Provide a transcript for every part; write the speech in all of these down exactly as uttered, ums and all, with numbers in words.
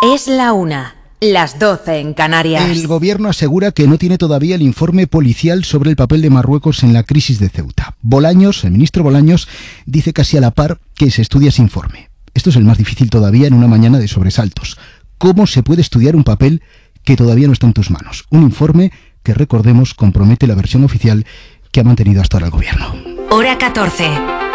Es la una, las doce en Canarias. El gobierno asegura que no tiene todavía el informe policial sobre el papel de Marruecos en la crisis de Ceuta. Bolaños, el ministro Bolaños, dice casi a la par que se estudia ese informe. Esto es el más difícil todavía en una mañana de sobresaltos. ¿Cómo se puede estudiar un papel que todavía no está en tus manos? Un informe que, recordemos, compromete la versión oficial que ha mantenido hasta ahora el gobierno. Hora catorce.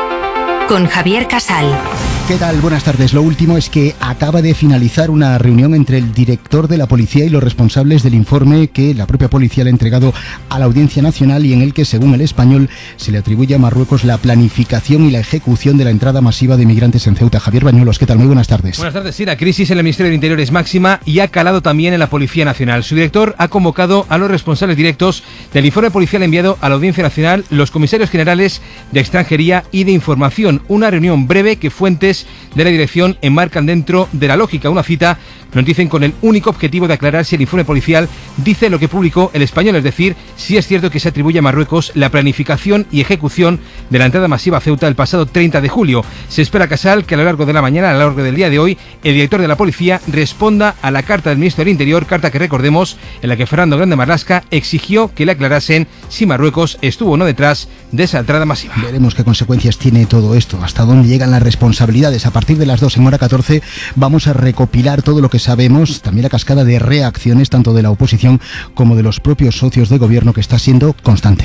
Con Javier Casal. ¿Qué tal? Buenas tardes. Lo último es que acaba de finalizar una reunión entre el director de la policía y los responsables del informe que la propia policía le ha entregado a la Audiencia Nacional y en el que, según El Español, se le atribuye a Marruecos la planificación y la ejecución de la entrada masiva de migrantes en Ceuta. Javier Bañuelos, ¿qué tal? Muy buenas tardes. Buenas tardes. Sí, la crisis en el Ministerio del Interior es máxima y ha calado también en la Policía Nacional. Su director ha convocado a los responsables directos del informe policial enviado a la Audiencia Nacional, los comisarios generales de Extranjería y de Información. Una reunión breve que fuentes de la dirección enmarcan dentro de la lógica. Una cita nos dicen con el único objetivo de aclarar si el informe policial dice lo que publicó El Español, es decir, si es cierto que se atribuye a Marruecos la planificación y ejecución de la entrada masiva a Ceuta el pasado treinta de julio. Se espera, Casal, que a lo largo de la mañana, a lo largo del día de hoy, el director de la policía responda a la carta del ministro del Interior, carta que recordemos, en la que Fernando Grande Marlaska exigió que le aclarasen si Marruecos estuvo o no detrás de esa entrada masiva. Veremos qué consecuencias tiene todo esto, hasta dónde llegan las responsabilidades. A partir de las dos en hora catorce vamos a recopilar todo lo que sabemos, también la cascada de reacciones tanto de la oposición como de los propios socios de gobierno, que está siendo constante.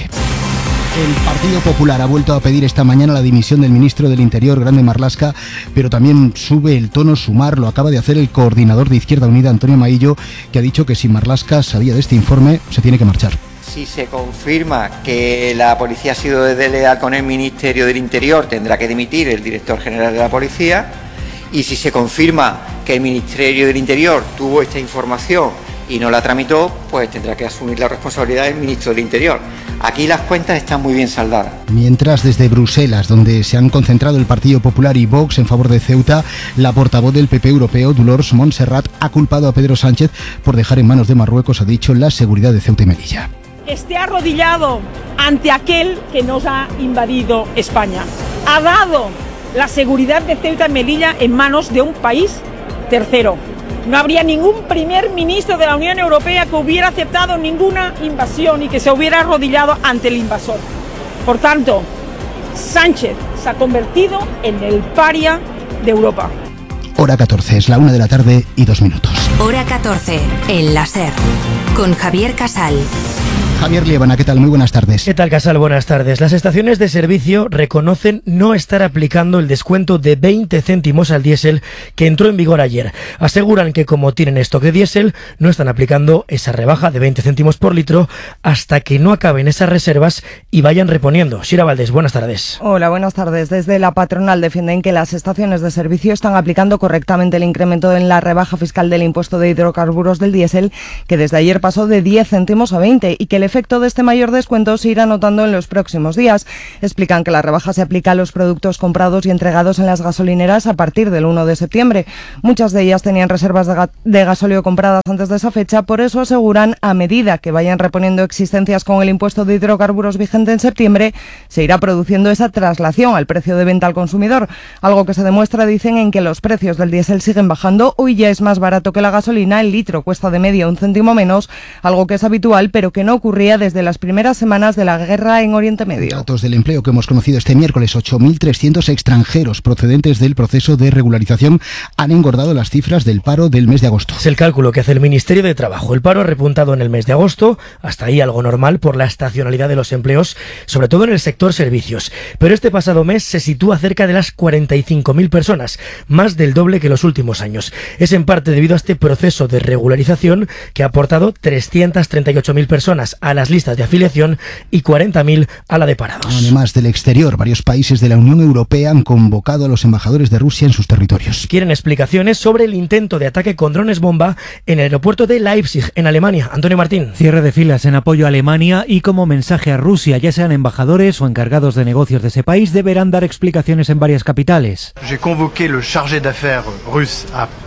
El Partido Popular ha vuelto a pedir esta mañana la dimisión del ministro del Interior, Grande Marlaska, pero también sube el tono Sumar. Lo acaba de hacer el coordinador de Izquierda Unida, Antonio Maillo, que ha dicho que si Marlaska sabía de este informe, se tiene que marchar. Si se confirma que la policía ha sido desleal con el Ministerio del Interior, tendrá que dimitir el director general de la policía. Y si se confirma que el Ministerio del Interior tuvo esta información y no la tramitó, pues tendrá que asumir la responsabilidad del ministro del Interior. Aquí las cuentas están muy bien saldadas. Mientras, desde Bruselas, donde se han concentrado el Partido Popular y Vox en favor de Ceuta, la portavoz del P P europeo, Dolors Montserrat, ha culpado a Pedro Sánchez por dejar en manos de Marruecos, ha dicho, la seguridad de Ceuta y Melilla. Esté arrodillado ante aquel que nos ha invadido España. Ha dado la seguridad de Ceuta y Melilla en manos de un país tercero. No habría ningún primer ministro de la Unión Europea que hubiera aceptado ninguna invasión y que se hubiera arrodillado ante el invasor. Por tanto, Sánchez se ha convertido en el paria de Europa. Hora catorce, es la una de la tarde y dos minutos. Hora catorce, en la SER, con Javier Casal. Javier Liébana, ¿qué tal? Muy buenas tardes. ¿Qué tal, Casal? Buenas tardes. Las estaciones de servicio reconocen no estar aplicando el descuento de veinte céntimos al diésel que entró en vigor ayer. Aseguran que como tienen stock de diésel, no están aplicando esa rebaja de veinte céntimos por litro hasta que no acaben esas reservas y vayan reponiendo. Shira Valdés, buenas tardes. Hola, buenas tardes. Desde la patronal defienden que las estaciones de servicio están aplicando correctamente el incremento en la rebaja fiscal del impuesto de hidrocarburos del diésel, que desde ayer pasó de diez céntimos a veinte, y que el efecto de este mayor descuento se irá notando en los próximos días. Explican que la rebaja se aplica a los productos comprados y entregados en las gasolineras a partir del uno de septiembre. Muchas de ellas tenían reservas de, ga de gasóleo compradas antes de esa fecha, por eso aseguran, a medida que vayan reponiendo existencias con el impuesto de hidrocarburos vigente en septiembre, se irá produciendo esa traslación al precio de venta al consumidor, algo que se demuestra, dicen, en que los precios del diésel siguen bajando. Hoy ya es más barato que la gasolina, el litro cuesta de media un céntimo menos, algo que es habitual pero que no ocurría desde las primeras semanas de la guerra en Oriente Medio. Datos del empleo que hemos conocido este miércoles: ocho mil trescientos extranjeros procedentes del proceso de regularización han engordado las cifras del paro del mes de agosto. Es el cálculo que hace el Ministerio de Trabajo. El paro ha repuntado en el mes de agosto, hasta ahí algo normal por la estacionalidad de los empleos, sobre todo en el sector servicios. Pero este pasado mes se sitúa cerca de las cuarenta y cinco mil personas, más del doble que los últimos años. Es en parte debido a este proceso de regularización que ha aportado trescientas treinta y ocho mil personas a las listas de afiliación y cuarenta mil a la de parados. Además del exterior, varios países de la Unión Europea han convocado a los embajadores de Rusia en sus territorios. Quieren explicaciones sobre el intento de ataque con drones bomba en el aeropuerto de Leipzig, en Alemania. Antonio Martín. Cierre de filas en apoyo a Alemania y como mensaje a Rusia, ya sean embajadores o encargados de negocios de ese país, deberán dar explicaciones en varias capitales. J'ai convoqué le chargé d'affaires russe a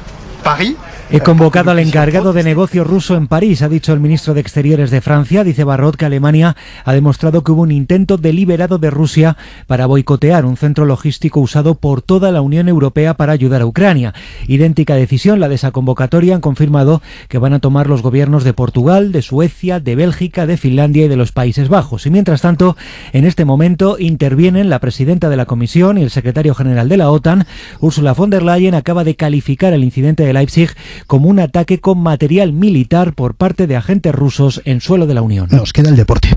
He convocado al encargado de negocio ruso en París, ha dicho el ministro de Exteriores de Francia. Dice Barrot que Alemania ha demostrado que hubo un intento deliberado de Rusia para boicotear un centro logístico usado por toda la Unión Europea para ayudar a Ucrania. Idéntica decisión, la de esa convocatoria, han confirmado que van a tomar los gobiernos de Portugal, de Suecia, de Bélgica, de Finlandia y de los Países Bajos. Y mientras tanto, en este momento intervienen la presidenta de la Comisión y el secretario general de la OTAN. Ursula von der Leyen acaba de calificar el incidente de Leipzig como un ataque con material militar por parte de agentes rusos en suelo de la Unión. Nos queda el deporte.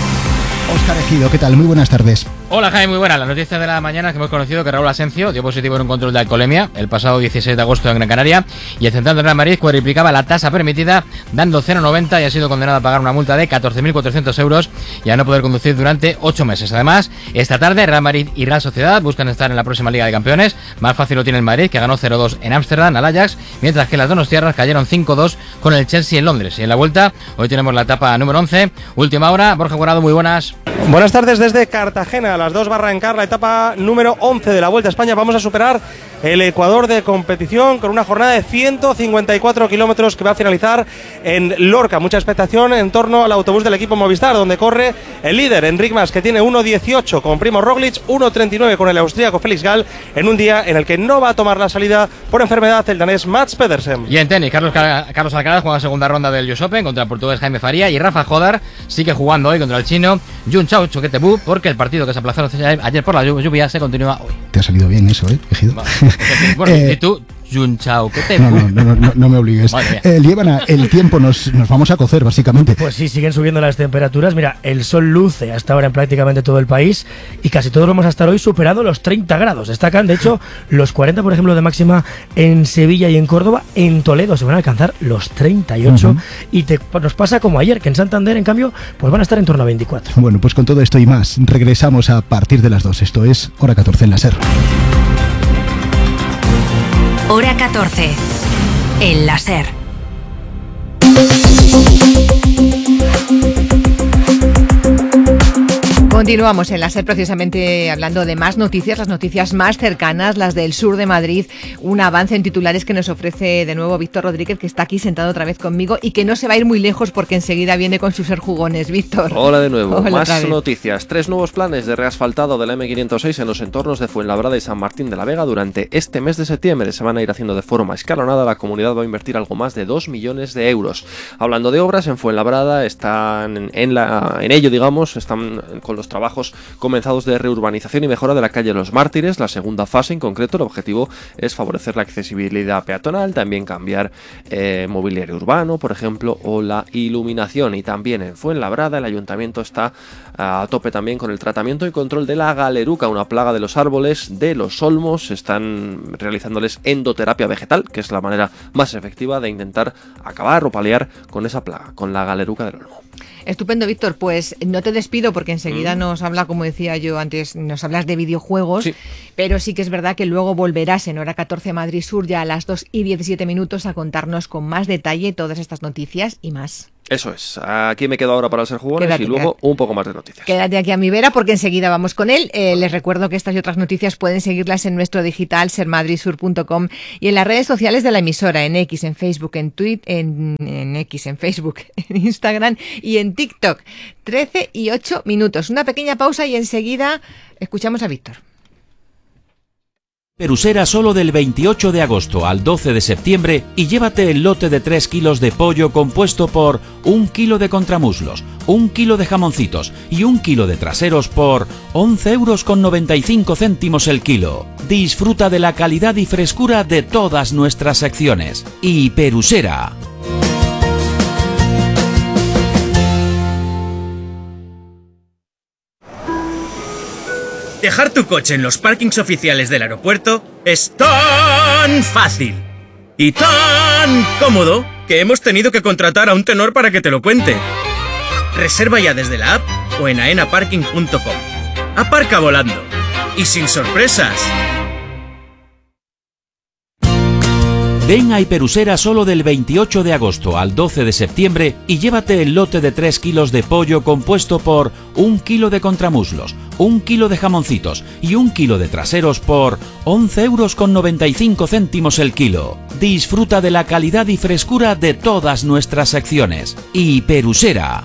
Óscar Ejido, ¿qué tal? Muy buenas tardes. Hola Jaime, muy buenas. La noticia de la mañana es que hemos conocido que Raúl Asencio dio positivo en un control de alcoholemia el pasado dieciséis de agosto en Gran Canaria, y el central de Real Madrid cuadriplicaba la tasa permitida dando cero coma noventa y ha sido condenado a pagar una multa de catorce mil cuatrocientos euros y a no poder conducir durante ocho meses. Además, esta tarde Real Madrid y Real Sociedad buscan estar en la próxima Liga de Campeones. Más fácil lo tiene el Madrid, que ganó cero dos en Ámsterdam al Ajax, mientras que las donostiarras cayeron cinco dos con el Chelsea en Londres. Y en la vuelta, hoy tenemos la etapa número once, última hora. Borja Guarado, muy buenas. Buenas tardes desde Cartagena, a las dos va a arrancar la etapa número once de la Vuelta a España. Vamos a superar el Ecuador de competición con una jornada de ciento cincuenta y cuatro kilómetros que va a finalizar en Lorca. Mucha expectación en torno al autobús del equipo Movistar, donde corre el líder Enric Mas, que tiene uno dieciocho con Primo Roglic, uno treinta y nueve con el austríaco Felix Gall, en un día en el que no va a tomar la salida por enfermedad el danés Mats Pedersen. Y en tenis, Carlos, Carlos Alcaraz juega la segunda ronda del U S Open contra el portugués Jaime Faría, y Rafa Jodar sigue jugando hoy contra el chino Jun Chao Choquetebu, porque el partido que se aplazó ayer por la lluvia se continúa hoy. Te ha salido bien eso, ¿eh, Ejido? Bueno, eh, ¿y tú? Jun Chao, ¿qué te no, no, no, no, no me obligues. Eh, Liébana, el tiempo nos, nos vamos a cocer, básicamente. Pues sí, siguen subiendo las temperaturas. Mira, el sol luce hasta ahora en prácticamente todo el país y casi todos vamos a estar hoy superando los treinta grados. Destacan, de hecho, los cuarenta, por ejemplo, de máxima en Sevilla y en Córdoba. En Toledo se van a alcanzar los treinta y ocho. Uh-huh. Y te, pues nos pasa como ayer, que en Santander, en cambio, pues van a estar en torno a veinticuatro. Bueno, pues con todo esto y más, regresamos a partir de las dos. Esto es Hora catorce en la SER. Hora catorce, en la SER. Continuamos en la SER precisamente hablando de más noticias, las noticias más cercanas, las del sur de Madrid. Un avance en titulares que nos ofrece de nuevo Víctor Rodríguez, que está aquí sentado otra vez conmigo y que no se va a ir muy lejos porque enseguida viene con sus serjugones. Víctor. Hola de nuevo. Hola, más noticias. Tres nuevos planes de reasfaltado de la eme quinientos seis en los entornos de Fuenlabrada y San Martín de la Vega durante este mes de septiembre. Se van a ir haciendo de forma escalonada. La comunidad va a invertir algo más de dos millones de euros. Hablando de obras, en Fuenlabrada están en, la, en ello, digamos, están con los trabajos comenzados de reurbanización y mejora de la calle Los Mártires. La segunda fase en concreto, el objetivo es favorecer la accesibilidad peatonal, también cambiar eh, mobiliario urbano, por ejemplo, o la iluminación. Y también en Fuenlabrada el ayuntamiento está a tope también con el tratamiento y control de la galeruca, una plaga de los árboles de los olmos. Están realizándoles endoterapia vegetal, que es la manera más efectiva de intentar acabar o paliar con esa plaga, con la galeruca del olmo. Estupendo, Víctor. Pues no te despido porque enseguida mm. nos habla, como decía yo antes, nos hablas de videojuegos, sí. Pero sí que es verdad que luego volverás en Hora catorce Madrid Sur ya a las dos y diecisiete minutos a contarnos con más detalle todas estas noticias y más. Eso es, aquí me quedo ahora para ser jugones quédate, y luego quédate. un poco más de noticias. Quédate aquí a mi vera porque enseguida vamos con él. Eh, les recuerdo que estas y otras noticias pueden seguirlas en nuestro digital ser madrid sur punto com y en las redes sociales de la emisora, en X, en Facebook, en Twitter, en, en X, en Facebook, en Instagram y en TikTok. trece y ocho minutos. Una pequeña pausa y enseguida escuchamos a Víctor. Perusera solo del veintiocho de agosto al doce de septiembre y llévate el lote de tres kilos de pollo compuesto por un kilo de contramuslos, un kilo de jamoncitos y un kilo de traseros por once euros con noventa y cinco céntimos el kilo. Disfruta de la calidad y frescura de todas nuestras secciones. Y Perusera. Dejar tu coche en los parkings oficiales del aeropuerto es tan fácil y tan cómodo que hemos tenido que contratar a un tenor para que te lo cuente. Reserva ya desde la app o en aena parking punto com. Aparca volando y sin sorpresas. Ven a Hiperusera solo del veintiocho de agosto al doce de septiembre y llévate el lote de tres kilos de pollo compuesto por un kilo de contramuslos, un kilo de jamoncitos y un kilo de traseros por once euros con noventa y cinco céntimos el kilo. Disfruta de la calidad y frescura de todas nuestras secciones. Hiperusera.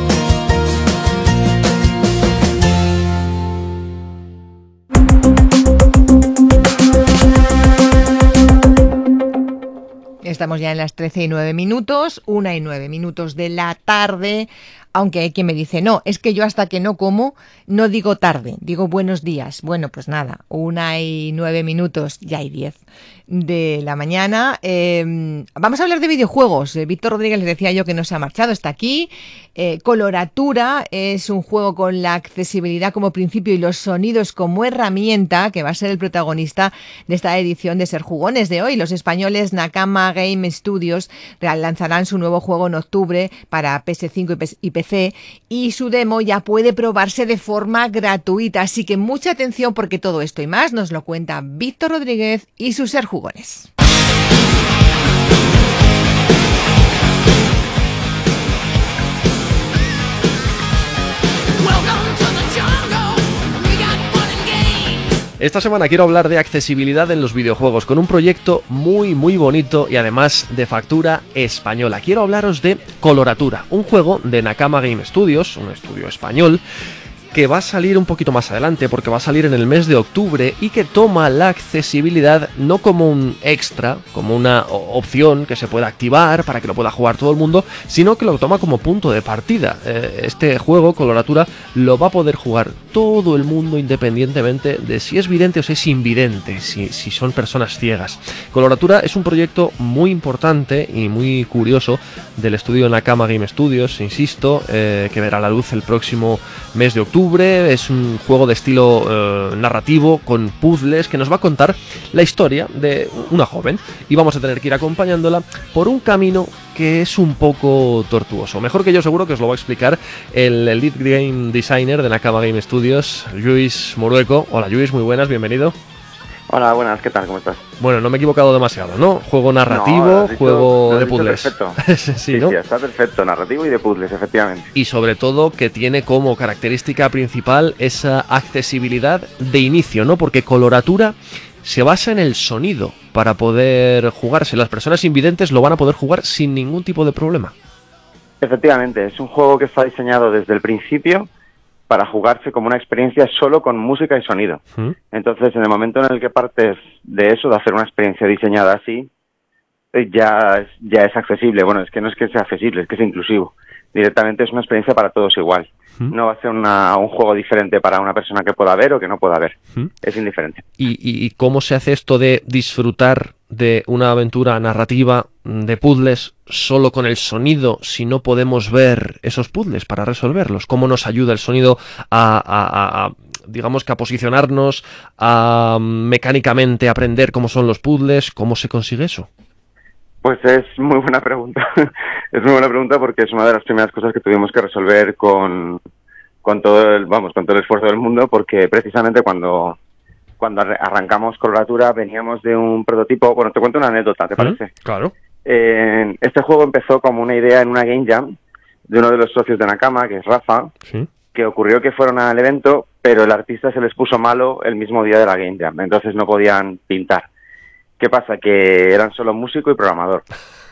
Estamos ya en las trece y nueve minutos, una y nueve minutos de la tarde, aunque hay quien me dice, no, es que yo hasta que no como no digo tarde, digo buenos días. Bueno, pues nada, una y nueve minutos, ya hay diez de la mañana. Eh, vamos a hablar de videojuegos. Eh, Víctor Rodríguez, les decía yo que no se ha marchado, está aquí. Eh, Coloratura es un juego con la accesibilidad como principio y los sonidos como herramienta, que va a ser el protagonista de esta edición de Ser Jugones de hoy. Los españoles Nakama Game Studios lanzarán su nuevo juego en octubre para P S cinco y P C y su demo ya puede probarse de forma gratuita. Así que mucha atención porque todo esto y más nos lo cuenta Víctor Rodríguez y sus Ser Jugones. Esta semana quiero hablar de accesibilidad en los videojuegos con un proyecto muy muy bonito y además de factura española. Quiero hablaros de Coloratura, un juego de Nakama Game Studios, un estudio español, que va a salir un poquito más adelante porque va a salir en el mes de octubre y que toma la accesibilidad no como un extra, como una opción que se pueda activar para que lo pueda jugar todo el mundo, sino que lo toma como punto de partida. Este juego, Coloratura, lo va a poder jugar todo el mundo independientemente de si es vidente o si es invidente, si, si son personas ciegas. Coloratura es un proyecto muy importante y muy curioso del estudio Nakama Game Studios, insisto, eh, que verá la luz el próximo mes de octubre. Es un juego de estilo eh, narrativo con puzzles que nos va a contar la historia de una joven y vamos a tener que ir acompañándola por un camino que es un poco tortuoso. Mejor que yo seguro que os lo va a explicar el, el lead game designer de Nakama Game Studios, Lluís Morueco. Hola Lluís, muy buenas, bienvenido. Hola, buenas, ¿qué tal? ¿Cómo estás? Bueno, no me he equivocado demasiado, ¿no? Juego narrativo, no, dicho, juego de puzzles. Perfecto. sí, sí, ¿no? sí, está perfecto, narrativo y de puzzles, efectivamente. Y sobre todo que tiene como característica principal esa accesibilidad de inicio, ¿no? Porque Coloratura se basa en el sonido para poder jugarse. Las personas invidentes lo van a poder jugar sin ningún tipo de problema. Efectivamente, es un juego que está diseñado desde el principio para jugarse como una experiencia solo con música y sonido. ¿Mm? Entonces, en el momento en el que partes de eso, de hacer una experiencia diseñada así, ya, ya es accesible. Bueno, es que no es que sea accesible, es que es inclusivo. Directamente es una experiencia para todos igual. ¿Mm? No va a ser una, un juego diferente para una persona que pueda ver o que no pueda ver. ¿Mm? Es indiferente. ¿Y, y, ¿Y cómo se hace esto de disfrutar de una aventura narrativa de puzzles solo con el sonido si no podemos ver esos puzzles para resolverlos? ¿Cómo nos ayuda el sonido a, a, a, a digamos que a posicionarnos, a mecánicamente aprender cómo son los puzzles? ¿Cómo se consigue eso? Pues es muy buena pregunta. Es muy buena pregunta porque es una de las primeras cosas que tuvimos que resolver con, con todo el, vamos, con todo el esfuerzo del mundo, porque precisamente cuando cuando arrancamos Coloratura veníamos de un prototipo. Bueno, te cuento una anécdota, ¿te parece? ¿Mm? Claro. Eh, este juego empezó como una idea en una Game Jam de uno de los socios de Nakama, que es Rafa, ¿Sí? que ocurrió que fueron al evento, pero el artista se les puso malo el mismo día de la Game Jam, entonces no podían pintar. ¿Qué pasa? Que eran solo músico y programador.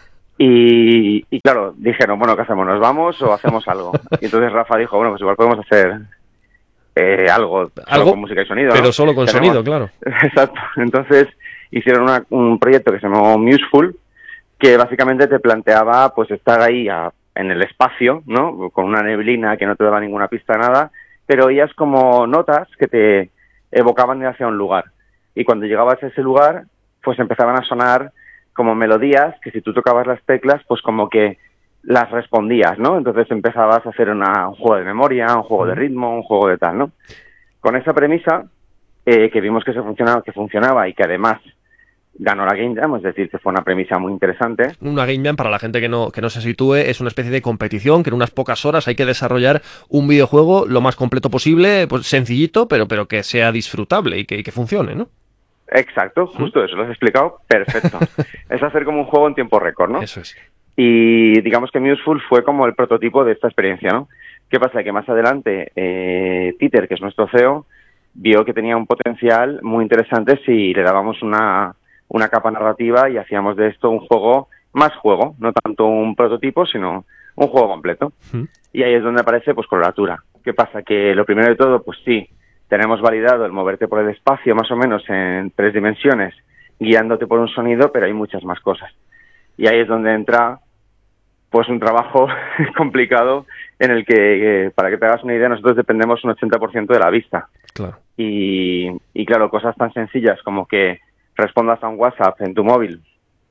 Y, y claro, dijeron, bueno, ¿qué hacemos? ¿Nos vamos o hacemos algo? Y entonces Rafa dijo, bueno, pues igual podemos hacer eh, algo, algo solo con música y sonido, pero ¿no? solo con Tenemos... sonido, claro. Exacto. Entonces hicieron una, un proyecto que se llamó Museful, que básicamente te planteaba pues estar ahí a, en el espacio, ¿no? Con una neblina que no te daba ninguna pista de nada, pero oías como notas que te evocaban hacia un lugar. Y cuando llegabas a ese lugar, pues empezaban a sonar como melodías que si tú tocabas las teclas, pues como que las respondías, ¿no? Entonces empezabas a hacer una, un juego de memoria, un juego de ritmo, un juego de tal, ¿no? Con esa premisa, eh, que vimos que se funcionaba, que funcionaba y que además ganó la Game Jam, es decir, que fue una premisa muy interesante. Una Game Jam, para la gente que no, que no se sitúe, es una especie de competición que en unas pocas horas hay que desarrollar un videojuego lo más completo posible, pues sencillito, pero, pero que sea disfrutable y que, y que funcione, ¿no? Exacto, justo eso, lo has explicado perfecto. Es hacer como un juego en tiempo récord, ¿no? Eso es. Y digamos que Museful fue como el prototipo de esta experiencia, ¿no? ¿Qué pasa? Que más adelante eh, Peter, que es nuestro C E O, vio que tenía un potencial muy interesante si le dábamos una, una capa narrativa y hacíamos de esto un juego, más juego, no tanto un prototipo, sino un juego completo. Mm. Y ahí es donde aparece pues coloratura. ¿Qué pasa? Que lo primero de todo, pues sí, tenemos validado el moverte por el espacio más o menos en tres dimensiones, guiándote por un sonido, pero hay muchas más cosas. Y ahí es donde entra pues un trabajo complicado en el que, eh, para que te hagas una idea, nosotros dependemos un ochenta por ciento de la vista. Claro. Y, y claro, cosas tan sencillas como que respondas a un WhatsApp en tu móvil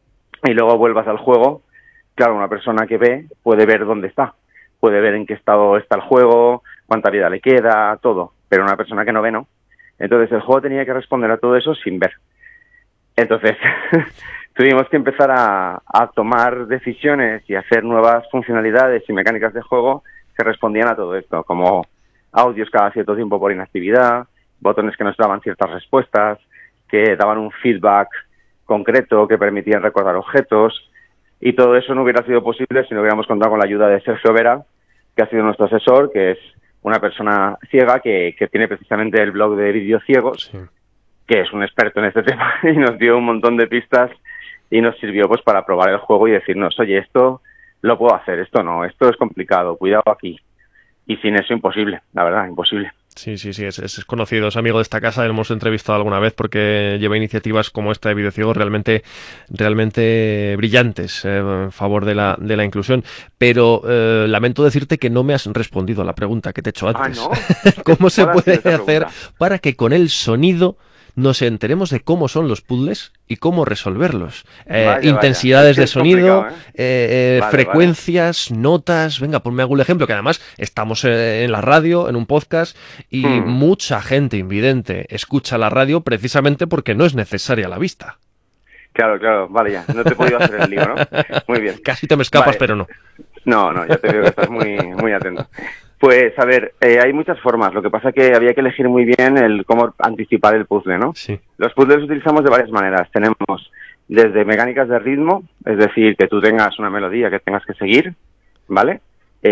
y luego vuelvas al juego, claro, una persona que ve puede ver dónde está, puede ver en qué estado está el juego, cuánta vida le queda, todo, pero una persona que no ve, no. Entonces el juego tenía que responder a todo eso sin ver. Entonces tuvimos que empezar a, a tomar decisiones y hacer nuevas funcionalidades y mecánicas de juego que respondían a todo esto, como audios cada cierto tiempo por inactividad, botones que nos daban ciertas respuestas, que daban un feedback concreto, que permitían recordar objetos, y todo eso no hubiera sido posible si no hubiéramos contado con la ayuda de Sergio Vera, que ha sido nuestro asesor, que es una persona ciega que, que tiene precisamente el blog de Vídeos Ciegos, sí, que es un experto en este tema, y nos dio un montón de pistas y nos sirvió pues para probar el juego y decirnos, oye, esto lo puedo hacer, esto no, esto es complicado, cuidado aquí. Y sin eso imposible, la verdad, imposible. Sí, sí, sí, es, es conocido, es amigo de esta casa, lo hemos entrevistado alguna vez porque lleva iniciativas como esta de Videociegos realmente, realmente brillantes eh, en favor de la, de la inclusión. Pero eh, lamento decirte que no me has respondido a la pregunta que te he hecho antes. Ah, ¿no? ¿Cómo se puede hacer para que con el sonido nos enteremos de cómo son los puzzles y cómo resolverlos? Eh, vaya, intensidades vaya. de sonido, ¿eh? Eh, eh, vale, frecuencias, vale. notas. Venga, ponme algún ejemplo, que además estamos en la radio, en un podcast, y hmm. mucha gente invidente escucha la radio precisamente porque no es necesaria la vista. Claro, claro, vale, ya. No te he podido hacer el lío, ¿no? Muy bien. Casi te me escapas, vale. pero no. No, no, ya te veo que estás muy, muy atento. Pues, a ver, eh, hay muchas formas. Lo que pasa es que había que elegir muy bien el cómo anticipar el puzzle, ¿no? Sí. Los puzzles los utilizamos de varias maneras. Tenemos desde mecánicas de ritmo, es decir, que tú tengas una melodía que tengas que seguir, ¿vale?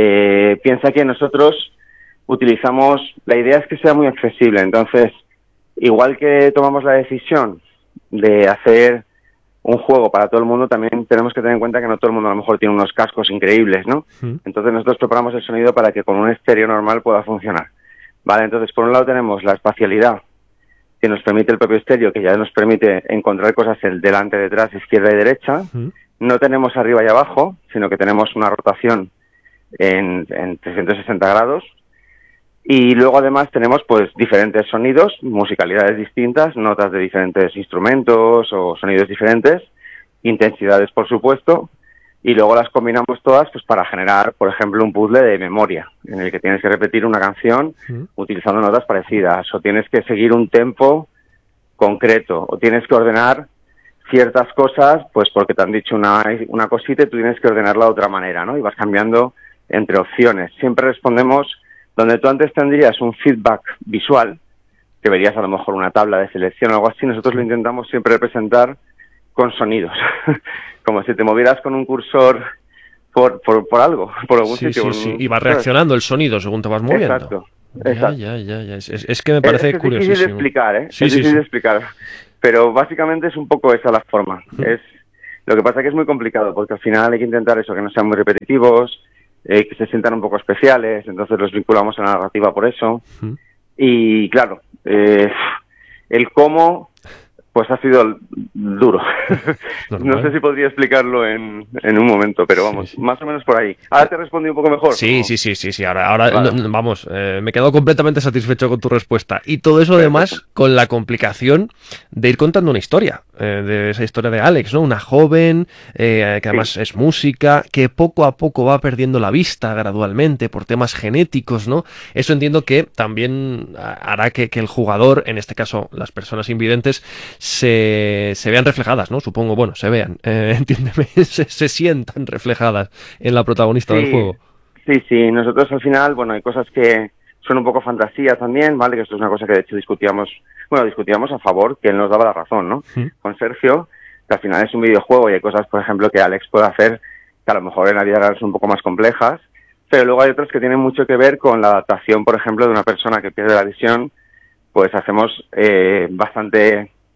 Eh, piensa que nosotros utilizamos... La idea es que sea muy accesible. Entonces, igual que tomamos la decisión de hacer un juego para todo el mundo, también tenemos que tener en cuenta que no todo el mundo a lo mejor tiene unos cascos increíbles, ¿no? Mm. Entonces nosotros preparamos el sonido para que con un estéreo normal pueda funcionar. Vale, entonces por un lado tenemos la espacialidad que nos permite el propio estéreo, que ya nos permite encontrar cosas el delante, detrás, izquierda y derecha. Mm. No tenemos arriba y abajo, sino que tenemos una rotación en, en trescientos sesenta grados. Y luego además tenemos pues diferentes sonidos, musicalidades distintas, notas de diferentes instrumentos o sonidos diferentes, intensidades por supuesto, y luego las combinamos todas pues para generar, por ejemplo, un puzzle de memoria, en el que tienes que repetir una canción ¿Mm? utilizando notas parecidas, o tienes que seguir un tempo concreto, o tienes que ordenar ciertas cosas, pues porque te han dicho una, una cosita y tú tienes que ordenarla de otra manera, ¿no? Y vas cambiando entre opciones. Siempre respondemos... Donde tú antes tendrías un feedback visual, que verías a lo mejor una tabla de selección o algo así, nosotros lo intentamos siempre representar con sonidos. Como si te movieras con un cursor por, por, por algo, por algún sí, sitio. Sí, sí, y va reaccionando el sonido según te vas moviendo. Exacto. Ya, exacto. ya, ya, ya. Es, es que me parece es, es curiosísimo. Es difícil de explicar, ¿eh? Sí, es sí, difícil sí. de explicar. Pero básicamente es un poco esa la forma. Uh-huh. Es Lo que pasa es que es muy complicado, porque al final hay que intentar eso, que no sean muy repetitivos, Eh, que se sientan un poco especiales, entonces los vinculamos a la narrativa por eso. Uh-huh. Y claro, eh, el cómo pues ha sido duro. No sé si podría explicarlo en, en un momento, pero vamos, sí, sí. más o menos por ahí. Ahora te respondí un poco mejor. Sí, ¿no? sí, sí, sí, sí. Ahora, ahora vale. no, vamos, eh, me quedo completamente satisfecho con tu respuesta. Y todo eso además Perfecto. con la complicación de ir contando una historia, eh, de esa historia de Alex, ¿no? Una joven, eh, que además sí. es música, que poco a poco va perdiendo la vista gradualmente por temas genéticos, ¿no? Eso entiendo que también hará que, que el jugador, en este caso las personas invidentes, Se, se vean reflejadas, ¿no? Supongo, bueno, se vean, eh, entiéndeme, se, se sientan reflejadas en la protagonista sí, del juego. Sí, sí, nosotros al final, bueno, hay cosas que son un poco fantasía también, ¿vale? Que esto es una cosa que de hecho discutíamos, bueno, discutíamos a favor, que él nos daba la razón, ¿no? ¿Mm? Con Sergio, que al final es un videojuego y hay cosas, por ejemplo, que Alex puede hacer que a lo mejor en la vida real son un poco más complejas, pero luego hay otras que tienen mucho que ver con la adaptación, por ejemplo, de una persona que pierde la visión, pues hacemos eh, bastante...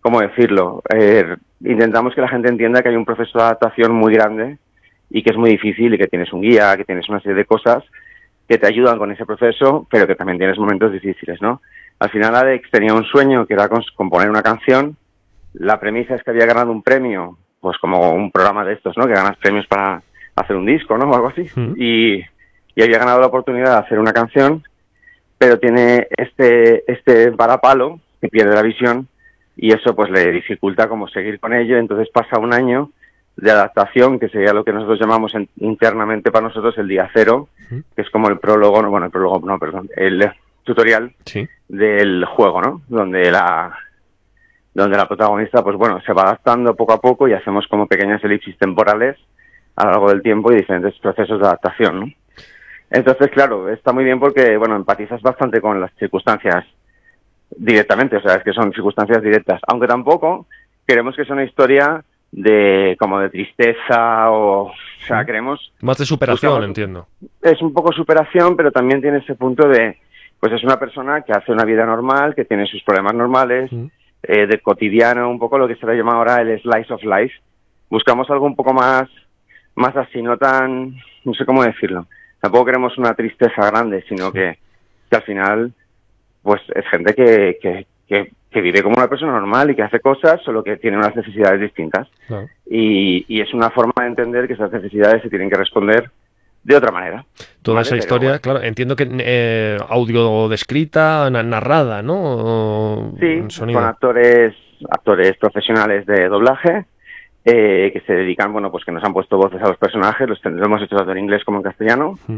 ¿cómo decirlo? Eh, intentamos que la gente entienda que hay un proceso de adaptación muy grande y que es muy difícil y que tienes un guía, que tienes una serie de cosas que te ayudan con ese proceso, pero que también tienes momentos difíciles, ¿no? Al final Alex tenía un sueño que era componer una canción. La premisa es que había ganado un premio, pues como un programa de estos, ¿no? Que ganas premios para hacer un disco, ¿no? O algo así. Mm. Y, y había ganado la oportunidad de hacer una canción, pero tiene este, este varapalo que pierde la visión y eso pues le dificulta como seguir con ello. Entonces pasa un año de adaptación, que sería lo que nosotros llamamos en, internamente para nosotros el día cero, uh-huh. que es como el prólogo, no, bueno, el prólogo, no, perdón, el tutorial sí. del juego, ¿no? Donde la donde la protagonista, pues bueno, se va adaptando poco a poco y hacemos como pequeñas elipsis temporales a lo largo del tiempo y diferentes procesos de adaptación, ¿no? Entonces, claro, está muy bien porque, bueno, empatizas bastante con las circunstancias directamente, o sea, es que son circunstancias directas, aunque tampoco queremos que sea una historia de como de tristeza o, o sea, queremos... Más de superación, buscamos, entiendo. Es un poco superación, pero también tiene ese punto de, pues es una persona que hace una vida normal, que tiene sus problemas normales, mm. eh, de cotidiano, un poco lo que se le llama ahora el slice of life. Buscamos algo un poco más, más así, no tan, no sé cómo decirlo. Tampoco queremos una tristeza grande, sino sí. que, que al final, pues es gente que, que, que que vive como una persona normal y que hace cosas, solo que tiene unas necesidades distintas. Claro. Y, y es una forma de entender que esas necesidades se tienen que responder de otra manera. Toda ¿vale? esa historia, bueno. Claro, entiendo que eh, audio descrita, narrada, ¿no? O sí, sonido. Con actores actores profesionales de doblaje eh, que se dedican, bueno, pues que nos han puesto voces a los personajes, los lo hemos hecho tanto en inglés como en castellano, uh-huh.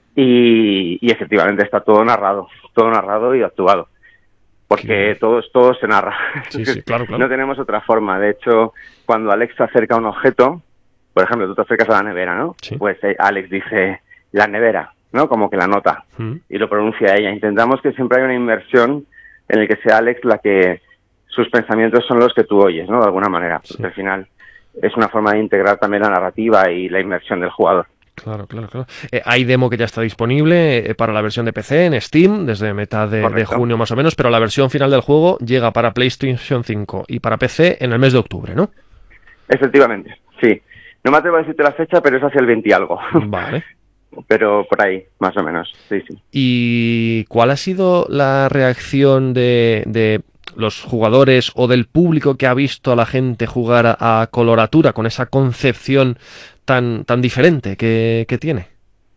y, y efectivamente está todo narrado, todo narrado y actuado. Porque todo, todo se narra. Sí, sí, claro, claro. No tenemos otra forma. De hecho, cuando Alex se acerca a un objeto, por ejemplo, tú te acercas a la nevera, ¿no? Sí. Pues eh, Alex dice, la nevera, ¿no? Como que la nota. Mm. Y lo pronuncia ella. Intentamos que siempre haya una inmersión en el que sea Alex la que... Sus pensamientos son los que tú oyes, ¿no? De alguna manera. Porque sí. al final es una forma de integrar también la narrativa y la inmersión del jugador. Claro, claro, claro. Eh, hay demo que ya está disponible eh, para la versión de P C en Steam desde mitad de, de junio más o menos, pero la versión final del juego llega para PlayStation cinco y para P C en el mes de octubre, ¿no? Efectivamente, sí. No me atrevo a decirte la fecha, pero es hacia el veinte y algo. Vale. Pero por ahí, más o menos, sí, sí. ¿Y cuál ha sido la reacción de, de los jugadores o del público que ha visto a la gente jugar a, a Coloratura con esa concepción tan tan diferente que, que tiene?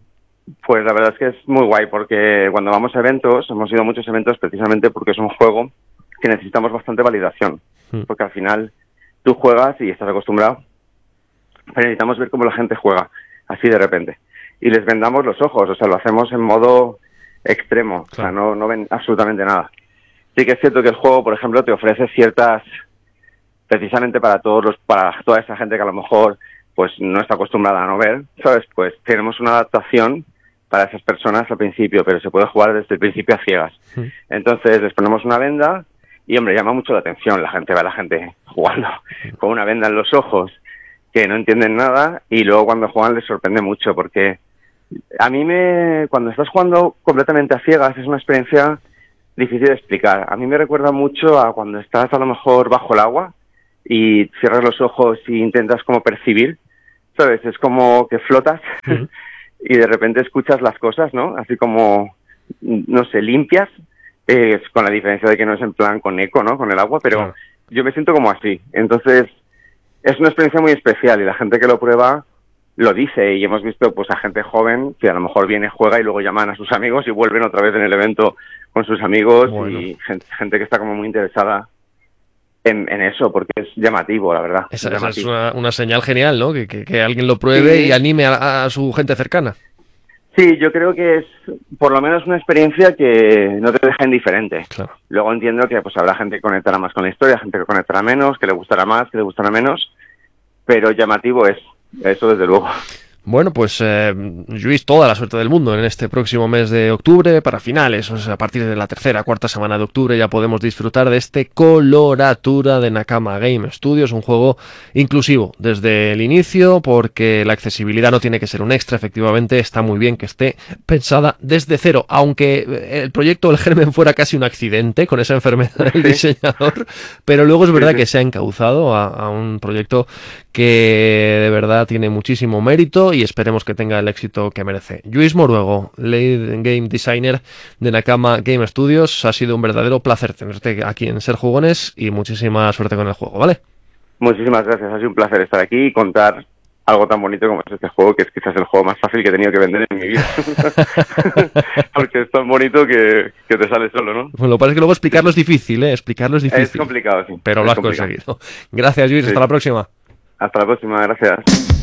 Pues la verdad es que es muy guay, porque cuando vamos a eventos, hemos ido a muchos eventos precisamente porque es un juego que necesitamos bastante validación, mm. porque al final tú juegas y estás acostumbrado, pero necesitamos ver cómo la gente juega, así de repente, y les vendamos los ojos, o sea, lo hacemos en modo extremo, claro. O sea, no, no ven absolutamente nada. Sí que es cierto que el juego, por ejemplo, te ofrece ciertas, precisamente para todos los, para toda esa gente que a lo mejor pues no está acostumbrada a no ver, ¿sabes? Pues tenemos una adaptación para esas personas al principio, pero se puede jugar desde el principio a ciegas. Sí. Entonces les ponemos una venda y, hombre, llama mucho la atención. La gente ve a la gente jugando con una venda en los ojos que no entienden nada y luego cuando juegan les sorprende mucho porque a mí me... Cuando estás jugando completamente a ciegas es una experiencia difícil de explicar. A mí me recuerda mucho a cuando estás a lo mejor bajo el agua y cierras los ojos y intentas como percibir, ¿sabes? Es como que flotas uh-huh. y de repente escuchas las cosas, ¿no? Así como, no sé, limpias, eh, con la diferencia de que no es en plan con eco, ¿no? Con el agua, pero uh-huh. yo me siento como así. Entonces, es una experiencia muy especial y la gente que lo prueba lo dice y hemos visto pues a gente joven que a lo mejor viene, juega y luego llaman a sus amigos y vuelven otra vez en el evento con sus amigos bueno. y gente, gente que está como muy interesada En, en eso, porque es llamativo, la verdad. Esa, es, esa es una, una señal genial, ¿no? Que, que, que alguien lo pruebe sí. y anime a, a su gente cercana. Sí, yo creo que es por lo menos una experiencia que no te deja indiferente. Claro. Luego entiendo que pues habrá gente que conectará más con la historia, gente que conectará menos, que le gustará más, que le gustará menos, pero llamativo es, eso desde luego. Bueno, pues eh, Lluís, toda la suerte del mundo en este próximo mes de octubre, para finales, o sea, a partir de la tercera, cuarta semana de octubre ya podemos disfrutar de este Coloratura de Nakama Game Studios, un juego inclusivo desde el inicio, porque la accesibilidad no tiene que ser un extra, efectivamente está muy bien que esté pensada desde cero, aunque el proyecto, el germen, fuera casi un accidente con esa enfermedad del diseñador, pero luego es verdad que se ha encauzado a, a un proyecto que de verdad tiene muchísimo mérito y esperemos que tenga el éxito que merece. Lluís Moruego, Lead Game Designer de Nakama Game Studios, ha sido un verdadero placer tenerte aquí en Ser Jugones y muchísima suerte con el juego, ¿vale? Muchísimas gracias, ha sido un placer estar aquí y contar algo tan bonito como es este juego, que es quizás el juego más fácil que he tenido que vender en mi vida. Porque es tan bonito que, que te sale solo, ¿no? Bueno, lo que pasa es que luego explicarlo es difícil, ¿eh? Explicarlo es difícil. Es complicado, sí. Pero es lo has complicado. conseguido. Gracias, Lluís, sí. Hasta la próxima. Hasta la próxima, gracias.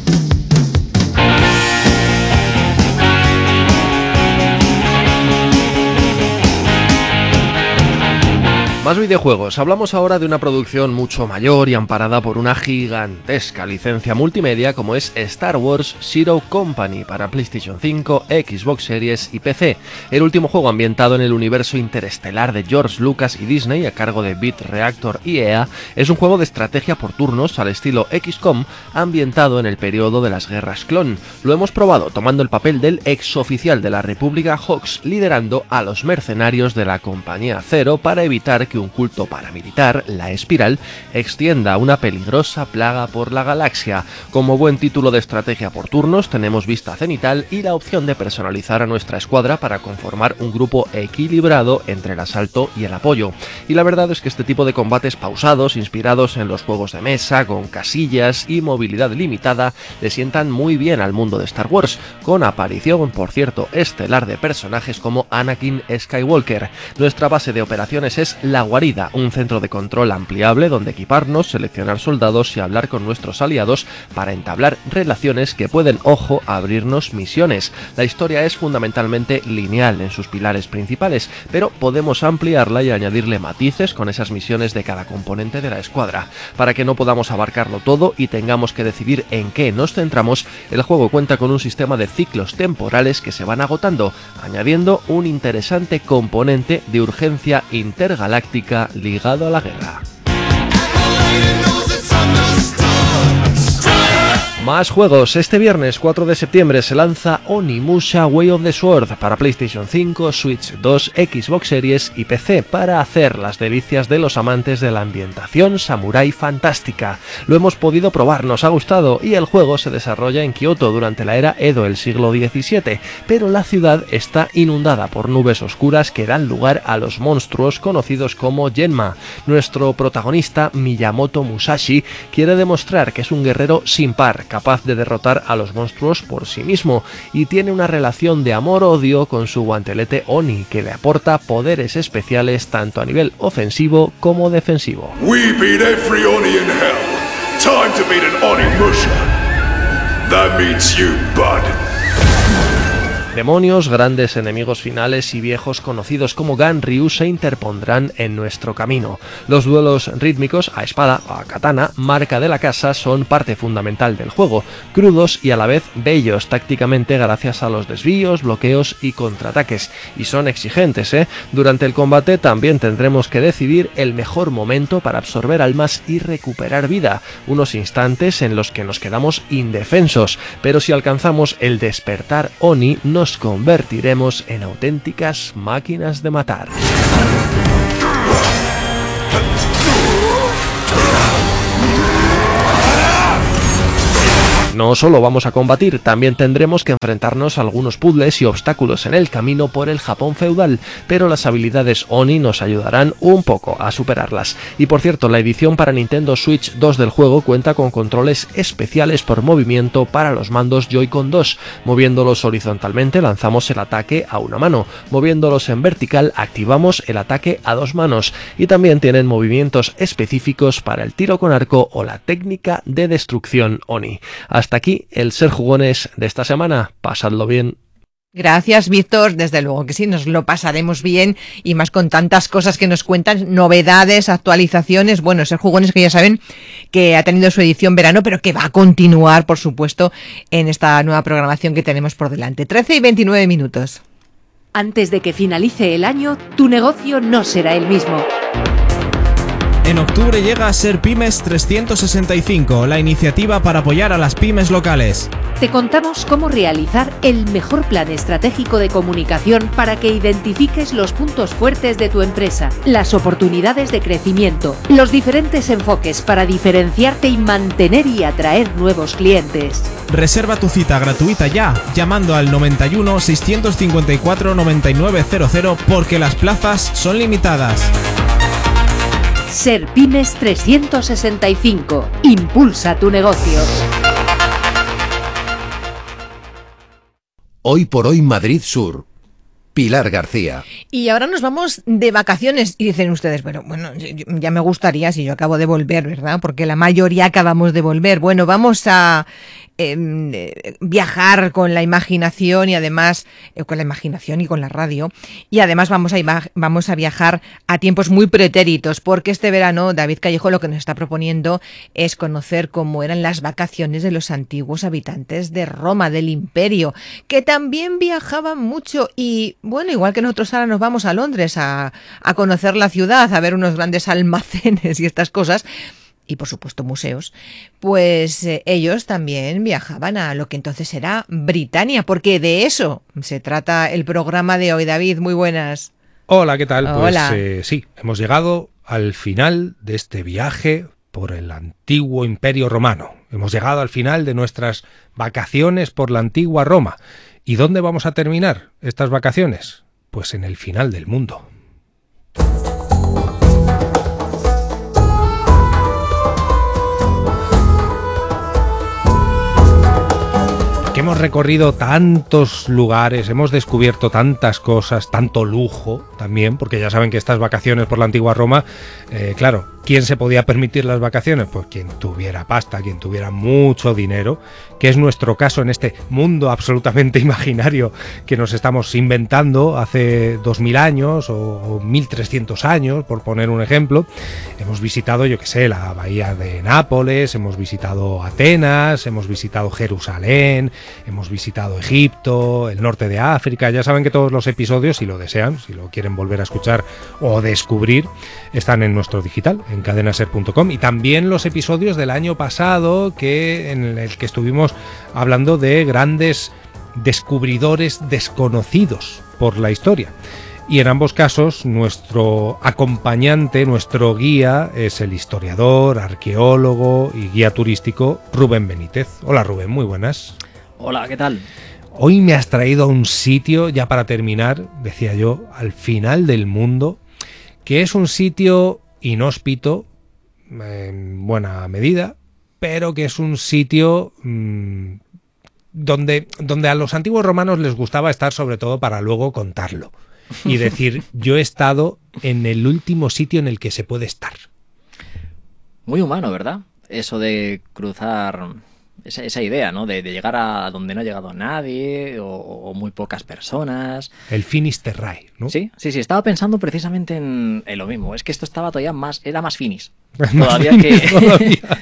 Más videojuegos. Hablamos ahora de una producción mucho mayor y amparada por una gigantesca licencia multimedia como es Star Wars Zero Company para PlayStation cinco, Xbox Series y P C. El último juego ambientado en el universo interestelar de George Lucas y Disney a cargo de Beat Reactor y E A es un juego de estrategia por turnos al estilo X COM ambientado en el periodo de las guerras clon. Lo hemos probado tomando el papel del exoficial de la República Hawks liderando a los mercenarios de la Compañía Cero para evitar que un culto paramilitar, la Espiral, extienda una peligrosa plaga por la galaxia. Como buen título de estrategia por turnos, tenemos vista cenital y la opción de personalizar a nuestra escuadra para conformar un grupo equilibrado entre el asalto y el apoyo. Y la verdad es que este tipo de combates pausados, inspirados en los juegos de mesa, con casillas y movilidad limitada, le sientan muy bien al mundo de Star Wars, con aparición, por cierto, estelar de personajes como Anakin Skywalker. Nuestra base de operaciones es la Guarida, un centro de control ampliable donde equiparnos, seleccionar soldados y hablar con nuestros aliados para entablar relaciones que pueden, ojo, abrirnos misiones. La historia es fundamentalmente lineal en sus pilares principales, pero podemos ampliarla y añadirle matices con esas misiones de cada componente de la escuadra. Para que no podamos abarcarlo todo y tengamos que decidir en qué nos centramos, el juego cuenta con un sistema de ciclos temporales que se van agotando, añadiendo un interesante componente de urgencia intergaláctica ligado a la guerra. Más juegos. Este viernes cuatro de septiembre se lanza Onimusha Way of the Sword para PlayStation cinco, Switch dos, Xbox Series y P C para hacer las delicias de los amantes de la ambientación samurái fantástica. Lo hemos podido probar, nos ha gustado y el juego se desarrolla en Kioto durante la era Edo del siglo diecisiete, pero la ciudad está inundada por nubes oscuras que dan lugar a los monstruos conocidos como Genma. Nuestro protagonista, Miyamoto Musashi, quiere demostrar que es un guerrero sin par, capaz de derrotar a los monstruos por sí mismo, y tiene una relación de amor-odio con su guantelete Oni, que le aporta poderes especiales tanto a nivel ofensivo como defensivo. We beat every Oni in hell. Time to beat an Onimusha. That means you, bud. Demonios, grandes enemigos finales y viejos conocidos como Ganryu se interpondrán en nuestro camino. Los duelos rítmicos a espada o a katana, marca de la casa, son parte fundamental del juego, crudos y a la vez bellos tácticamente gracias a los desvíos, bloqueos y contraataques. Y son exigentes, ¿eh? Durante el combate también tendremos que decidir el mejor momento para absorber almas y recuperar vida, unos instantes en los que nos quedamos indefensos, pero si alcanzamos el despertar Oni, nos Nos convertiremos en auténticas máquinas de matar. No solo vamos a combatir, también tendremos que enfrentarnos a algunos puzzles y obstáculos en el camino por el Japón feudal, pero las habilidades Oni nos ayudarán un poco a superarlas. Y por cierto, la edición para Nintendo Switch dos del juego cuenta con controles especiales por movimiento para los mandos Joy-Con dos. Moviéndolos horizontalmente lanzamos el ataque a una mano, moviéndolos en vertical activamos el ataque a dos manos, y también tienen movimientos específicos para el tiro con arco o la técnica de destrucción Oni. Hasta aquí el Ser Jugones de esta semana. Pasadlo bien. Gracias, Víctor. Desde luego que sí, nos lo pasaremos bien y más con tantas cosas que nos cuentan, novedades, actualizaciones. Bueno, Ser Jugones, que ya saben que ha tenido su edición verano, pero que va a continuar, por supuesto, en esta nueva programación que tenemos por delante. trece y veintinueve minutos. Antes de que finalice el año, tu negocio no será el mismo. En octubre llega Ser Pymes trescientos sesenta y cinco, la iniciativa para apoyar a las pymes locales. Te contamos cómo realizar el mejor plan estratégico de comunicación para que identifiques los puntos fuertes de tu empresa, las oportunidades de crecimiento, los diferentes enfoques para diferenciarte y mantener y atraer nuevos clientes. Reserva tu cita gratuita ya, llamando al noventa y uno, seiscientos cincuenta y cuatro, noventa y nueve cero cero, porque las plazas son limitadas. Ser Pymes trescientos sesenta y cinco. Impulsa tu negocio. Hoy por hoy Madrid Sur. Pilar García. Y ahora nos vamos de vacaciones y dicen ustedes, bueno, bueno, ya me gustaría si yo acabo de volver, ¿verdad? Porque la mayoría acabamos de volver. Bueno, vamos a eh, viajar con la imaginación y además eh, con la imaginación y con la radio y además vamos a vamos a viajar a tiempos muy pretéritos, porque este verano David Callejo lo que nos está proponiendo es conocer cómo eran las vacaciones de los antiguos habitantes de Roma, del Imperio, que también viajaban mucho y bueno, igual que nosotros ahora nos vamos a Londres a, a conocer la ciudad, a ver unos grandes almacenes y estas cosas, y por supuesto museos, pues eh, ellos también viajaban a lo que entonces era Britania, porque de eso se trata el programa de hoy. David, muy buenas. Hola, ¿qué tal? Hola. Pues eh, sí, hemos llegado al final de este viaje por el antiguo Imperio Romano. Hemos llegado al final de nuestras vacaciones por la antigua Roma. ¿Y dónde vamos a terminar estas vacaciones? Pues en el final del mundo. Que hemos recorrido tantos lugares, hemos descubierto tantas cosas, tanto lujo también, porque ya saben que estas vacaciones por la antigua Roma, eh, claro, ¿quién se podía permitir las vacaciones? Pues quien tuviera pasta, quien tuviera mucho dinero, que es nuestro caso en este mundo absolutamente imaginario que nos estamos inventando hace dos mil años o mil trescientos años, por poner un ejemplo. Hemos visitado, yo qué sé, la bahía de Nápoles, hemos visitado Atenas, hemos visitado Jerusalén, hemos visitado Egipto, el norte de África. Ya saben que todos los episodios, si lo desean, si lo quieren volver a escuchar o descubrir, están en nuestro digital, en cadena ser punto com, y también los episodios del año pasado que en el que estuvimos hablando de grandes descubridores desconocidos por la historia. Y en ambos casos nuestro acompañante, nuestro guía es el historiador, arqueólogo y guía turístico Rubén Benítez. Hola Rubén, muy buenas. Hola, ¿qué tal? Hoy me has traído a un sitio, ya para terminar, decía yo, al final del mundo, que es un sitio inhóspito, en buena medida, pero que es un sitio mmm, donde, donde a los antiguos romanos les gustaba estar sobre todo para luego contarlo y decir, yo he estado en el último sitio en el que se puede estar. Muy humano, ¿verdad? Eso de cruzar esa, esa idea, ¿no? De, de llegar a donde no ha llegado nadie o, o muy pocas personas. El finis terrae, ¿no? Sí, sí, sí. Estaba pensando precisamente en, en lo mismo. Es que esto estaba todavía más, era más finis. Todavía que... Todavía.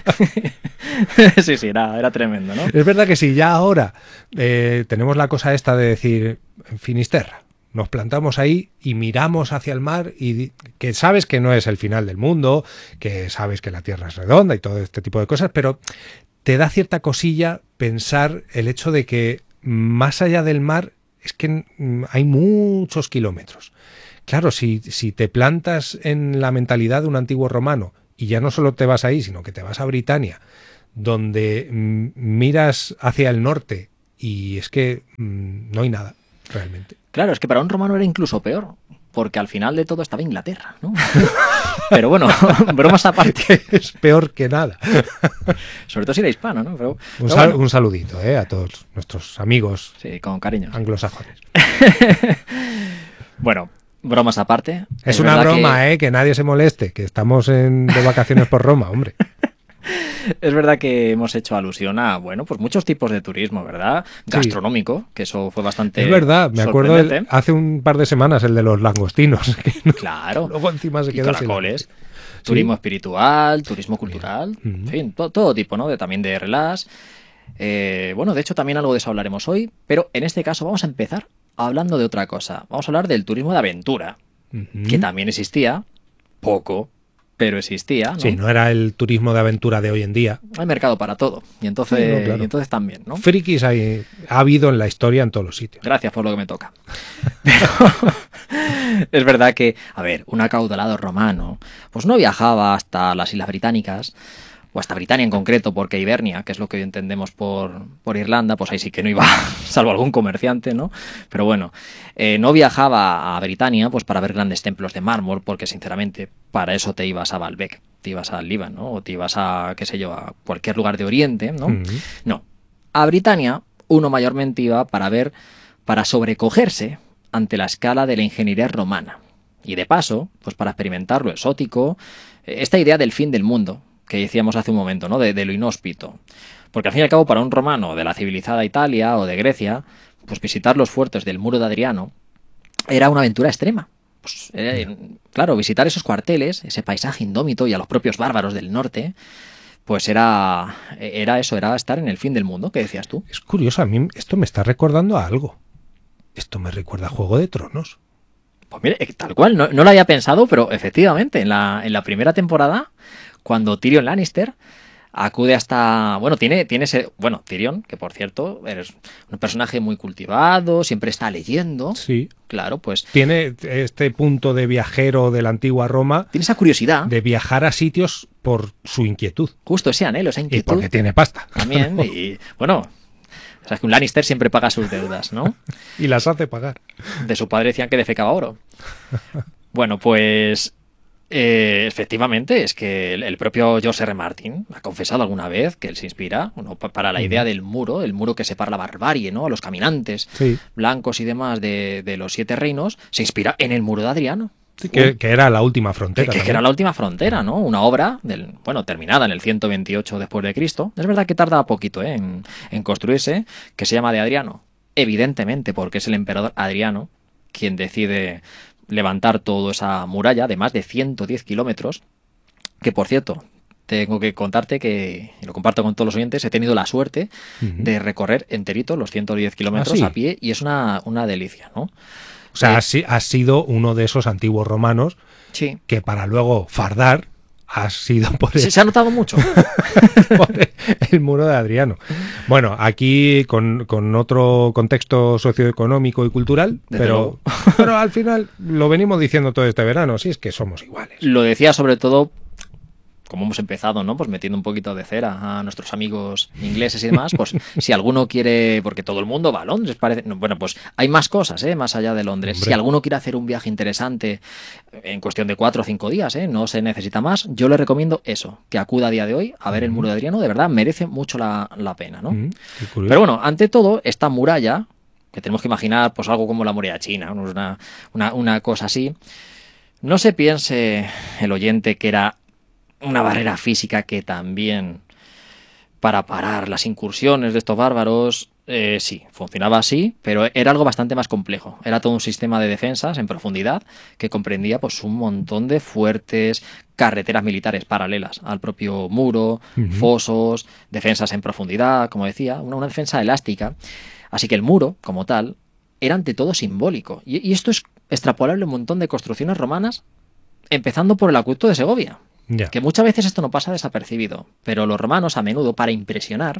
Sí, sí, era, era tremendo, ¿no? Es verdad que sí, ya ahora eh, tenemos la cosa esta de decir Finisterra. Nos plantamos ahí y miramos hacia el mar y que sabes que no es el final del mundo, que sabes que la Tierra es redonda y todo este tipo de cosas, pero te da cierta cosilla pensar el hecho de que más allá del mar es que hay muchos kilómetros. Claro, si, si te plantas en la mentalidad de un antiguo romano y ya no solo te vas ahí, sino que te vas a Britania, donde mm, miras hacia el norte y es que mm, no hay nada realmente. Claro, es que para un romano era incluso peor, porque al final de todo estaba Inglaterra, ¿no? Pero bueno, bromas aparte. Es peor que nada. Sobre todo si era hispano, ¿no? Pero, un, pero sal, bueno. un saludito ¿eh? a todos nuestros amigos. Sí, con cariño. Anglosajones. Bueno, bromas aparte. Es, es una broma, que... ¿eh? Que nadie se moleste, que estamos en, de vacaciones por Roma, hombre. Es verdad que hemos hecho alusión a, bueno, pues muchos tipos de turismo, ¿verdad? Gastronómico, sí. Que eso fue bastante Es verdad, me acuerdo el, hace un par de semanas el de los langostinos. Que no, claro. Luego encima se y quedó caracoles. Sin... Turismo ¿Sí? espiritual, turismo cultural, uh-huh. En fin, to- todo tipo, ¿no? De, también de relax. Eh, bueno, de hecho también algo de eso hablaremos hoy, pero en este caso vamos a empezar hablando de otra cosa. Vamos a hablar del turismo de aventura, uh-huh. Que también existía, poco, pero existía, ¿no? Sí, no era el turismo de aventura de hoy en día. Hay mercado para todo, y entonces, sí, no, claro. y entonces también, ¿no? Frikis hay, ha habido en la historia en todos los sitios. Gracias por lo que me toca. Pero es verdad que, a ver, un acaudalado romano, pues no viajaba hasta las Islas Británicas, o hasta Britania en concreto, porque Hibernia, que es lo que hoy entendemos por, por Irlanda, pues ahí sí que no iba, salvo algún comerciante, ¿no? Pero bueno, eh, no viajaba a Britania pues para ver grandes templos de mármol, porque sinceramente para eso te ibas a Baalbek, te ibas al Líbano, ¿no? O te ibas a, qué sé yo, a cualquier lugar de Oriente, ¿no? Mm-hmm. No, a Britania uno mayormente iba para ver, para sobrecogerse ante la escala de la ingeniería romana. Y de paso, pues para experimentar lo exótico, esta idea del fin del mundo, que decíamos hace un momento, ¿no? De, de lo inhóspito. Porque al fin y al cabo, para un romano de la civilizada Italia o de Grecia, pues visitar los fuertes del Muro de Adriano era una aventura extrema. Pues, eh, claro, visitar esos cuarteles, ese paisaje indómito y a los propios bárbaros del norte, pues era, era eso, era estar en el fin del mundo, ¿qué decías tú? Es curioso, a mí esto me está recordando a algo. Esto me recuerda a Juego de Tronos. Pues mire, tal cual, no, no lo había pensado, pero efectivamente, en la, en la primera temporada, cuando Tyrion Lannister acude hasta... Bueno, tiene, tiene ese... Bueno, Tyrion, que por cierto, eres un personaje muy cultivado, siempre está leyendo. Sí. Claro, pues... Tiene este punto de viajero de la antigua Roma. Tiene esa curiosidad. De viajar a sitios por su inquietud. Justo ese anhelo, esa inquietud. Y porque tiene pasta. También, y bueno... O sea, que un Lannister siempre paga sus deudas, ¿no? Y las hace pagar. De su padre decían que defecaba oro. Bueno, pues... Eh, efectivamente, es que el, el propio George R. Martin ha confesado alguna vez que él se inspira, bueno, para la idea del muro, el muro que separa la barbarie, ¿no? A los caminantes sí. blancos y demás de, de los siete reinos, se inspira en el muro de Adriano. Sí, que, que era la última frontera. Que, que era la última frontera, ¿no? Una obra, del, bueno, terminada en el ciento veintiocho después de Cristo. Es verdad que tarda poquito, ¿eh? en, en construirse, que se llama de Adriano. Evidentemente, porque es el emperador Adriano quien decide levantar toda esa muralla de más de ciento diez kilómetros, que por cierto, tengo que contarte que, y lo comparto con todos los oyentes, he tenido la suerte uh-huh. de recorrer enterito los ciento diez kilómetros ¿Ah, sí? a pie, y es una, una delicia, ¿no? O sea, eh, has sido uno de esos antiguos romanos sí. que para luego fardar has sido por el, se, se ha notado mucho por el, el muro de Adriano. Bueno, aquí con, con otro contexto socioeconómico y cultural, pero, pero al final lo venimos diciendo todo este verano, si es que somos iguales. Lo decía sobre todo, como hemos empezado, ¿no? Pues metiendo un poquito de cera a nuestros amigos ingleses y demás, pues si alguno quiere, porque todo el mundo va a Londres, parece, no, bueno, pues hay más cosas, ¿eh? Más allá de Londres. Hombre. Si alguno quiere hacer un viaje interesante en cuestión de cuatro o cinco días, ¿eh? No se necesita más, yo le recomiendo eso, que acuda a día de hoy a ver el muro de Adriano, de verdad merece mucho la, la pena, ¿no? Mm, Pero bueno, ante todo, esta muralla, que tenemos que imaginar pues algo como la muralla china, una, una, una cosa así, no se piense el oyente que era una barrera física que también, para parar las incursiones de estos bárbaros, eh, sí, funcionaba así, pero era algo bastante más complejo. Era todo un sistema de defensas en profundidad que comprendía pues un montón de fuertes, carreteras militares paralelas al propio muro, uh-huh. fosos, defensas en profundidad, como decía, una, una defensa elástica. Así que el muro, como tal, era ante todo simbólico. Y, y esto es extrapolable a un montón de construcciones romanas, empezando por el acueducto de Segovia. Ya. Que muchas veces esto no pasa desapercibido, pero los romanos a menudo, para impresionar,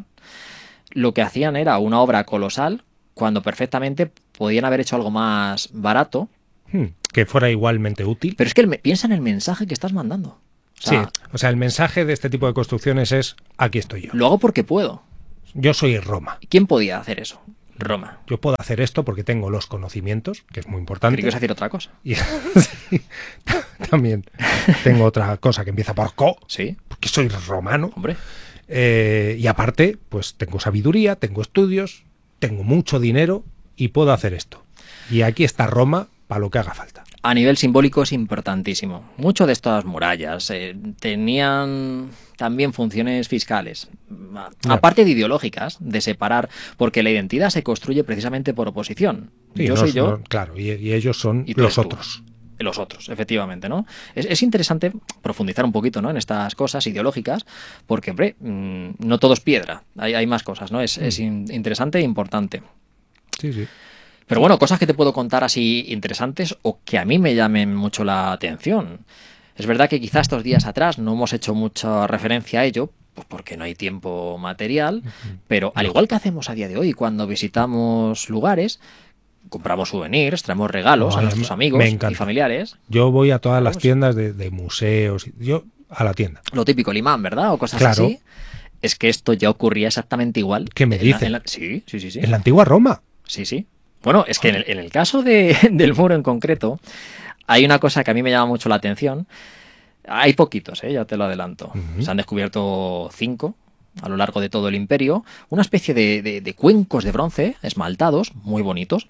lo que hacían era una obra colosal cuando perfectamente podían haber hecho algo más barato. Hmm, que fuera igualmente útil. Pero es que el, piensa en el mensaje que estás mandando. O sea, sí, o sea, el mensaje de este tipo de construcciones es: aquí estoy yo. Lo hago porque puedo. Yo soy Roma. ¿Quién podía hacer eso? Roma. Yo puedo hacer esto porque tengo los conocimientos, que es muy importante. Creí que ibas a decir otra cosa. Y, sí, también tengo otra cosa que empieza por co. Sí. Porque soy romano. Hombre. Eh, y aparte, pues tengo sabiduría, tengo estudios, tengo mucho dinero y puedo hacer esto. Y aquí está Roma para lo que haga falta. A nivel simbólico es importantísimo. Muchas de estas murallas eh, tenían también funciones fiscales, aparte de ideológicas, de separar, porque la identidad se construye precisamente por oposición. Sí, yo no, soy yo. No, claro, y, y ellos son y los tú. otros. Los otros, efectivamente, ¿no? Es, es interesante profundizar un poquito, ¿no?, en estas cosas ideológicas, porque, hombre, mmm, no todo es piedra, hay, hay más cosas, ¿no? Es, mm. es in, interesante e importante. Sí, sí. Pero bueno, cosas que te puedo contar así interesantes o que a mí me llamen mucho la atención. Es verdad que quizás estos días atrás no hemos hecho mucha referencia a ello, pues porque no hay tiempo material, uh-huh. pero al igual que hacemos a día de hoy cuando visitamos lugares, compramos souvenirs, traemos regalos no, a nuestros amigos y familiares. Yo voy a todas las tiendas de, de museos, yo a la tienda. Lo típico, el imán, ¿verdad? O cosas claro. así. Es que esto ya ocurría exactamente igual. ¿Qué me dices? Sí, sí, sí, sí. En la antigua Roma. Sí, sí. Bueno, es que en el, en el caso de, del muro en concreto, hay una cosa que a mí me llama mucho la atención. Hay poquitos, ¿eh? Ya te lo adelanto. Uh-huh. Se han descubierto cinco a lo largo de todo el imperio. Una especie de, de, de cuencos de bronce esmaltados, muy bonitos,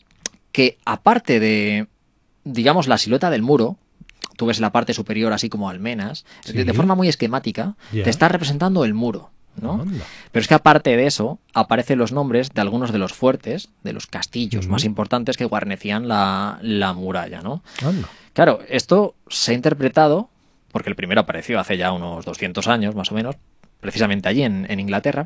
que aparte de, digamos, la silueta del muro, tú ves la parte superior así como almenas, sí. de, de forma muy esquemática, yeah. te está representando el muro, ¿no? Anda. Pero es que aparte de eso, aparecen los nombres de algunos de los fuertes, de los castillos uh-huh. más importantes que guarnecían la, la muralla, ¿no? Anda. Claro, esto se ha interpretado, porque el primero apareció hace ya unos doscientos años, más o menos, precisamente allí en, en Inglaterra,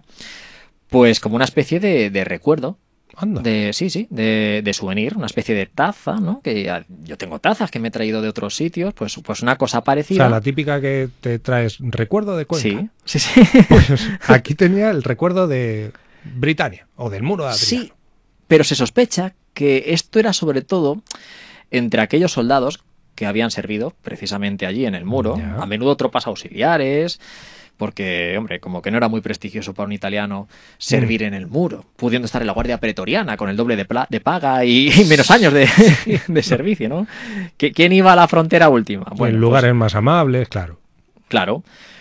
pues como una especie de, de recuerdo. Anda. De, sí, sí, de, de souvenir, una especie de taza, ¿no? Que yo tengo tazas que me he traído de otros sitios, pues, pues una cosa parecida. O sea, la típica que te traes recuerdo de Cuenca. Sí, sí, sí. Pues aquí tenía el recuerdo de Britania o del muro de Adriano. Sí, pero se sospecha que esto era sobre todo entre aquellos soldados que habían servido precisamente allí en el muro, ya. a menudo tropas auxiliares, porque, hombre, como que no era muy prestigioso para un italiano servir mm. en el muro, pudiendo estar en la Guardia Pretoriana con el doble de, pla- de paga y, y menos años de, de servicio, ¿no? ¿Quién iba a la frontera última? Bueno, en lugares pues, más amables, claro. Claro.